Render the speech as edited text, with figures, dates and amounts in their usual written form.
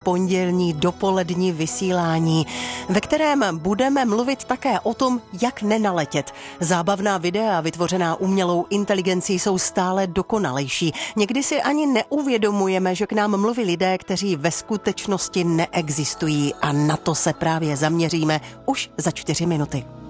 pondělní dopolední vysílání, ve kterém budeme mluvit také o tom, jak nenaletět. Zábavná videa vytvořená umělou inteligencí jsou stále dokonalejší. Někdy si ani neuvědomujeme, že k nám mluví lidé, kteří ve skutečnosti neexistují, a na to se právě zaměříme už za 4 minuty.